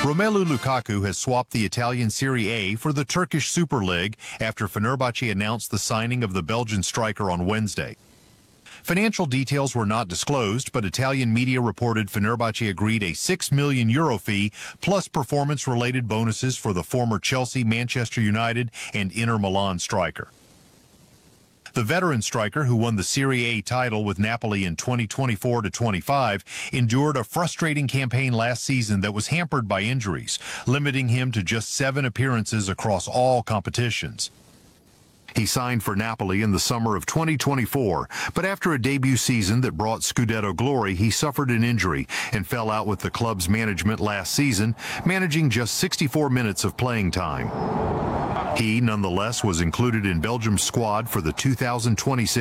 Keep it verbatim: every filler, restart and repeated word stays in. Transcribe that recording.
Romelu Lukaku has swapped the Italian Serie A for the Turkish Super League after Fenerbahce announced the signing of the Belgian striker on Wednesday. Financial details were not disclosed, but Italian media reported Fenerbahce agreed a six million euro fee plus performance-related bonuses for the former Chelsea, Manchester United, and Inter Milan striker. The veteran striker, who won the Serie A title with Napoli in twenty twenty-four to twenty-five, endured a frustrating campaign last season that was hampered by injuries, limiting him to just seven appearances across all competitions. He signed for Napoli in the summer of twenty twenty-four, but after a debut season that brought Scudetto glory, he suffered an injury and fell out with the club's management last season, managing just sixty-four minutes of playing time. He, nonetheless, was included in Belgium's squad for the two thousand twenty-six